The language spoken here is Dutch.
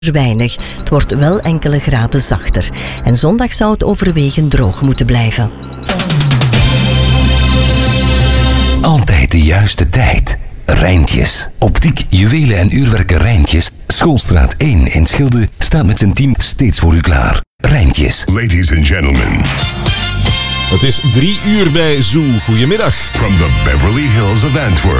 weinig. Het wordt wel enkele graden zachter. En zondag zou het overwegend droog moeten blijven. Altijd de juiste tijd. Rijntjes. Optiek, juwelen en uurwerken Rijntjes. Schoolstraat 1 in Schilde staat met zijn team steeds voor u klaar. Rijntjes. Ladies and gentlemen. Het is 3 uur bij Zoo. Goedemiddag. From the Beverly Hills of Antwerp.